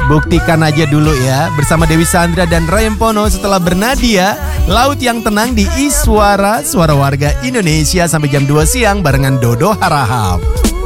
Buktikan aja dulu ya. Bersama Dewi Sandra dan Rayempono setelah bernadia Laut yang Tenang di Iswara, Suara Warga Indonesia sampai jam 2 siang barengan Dodo Harahap.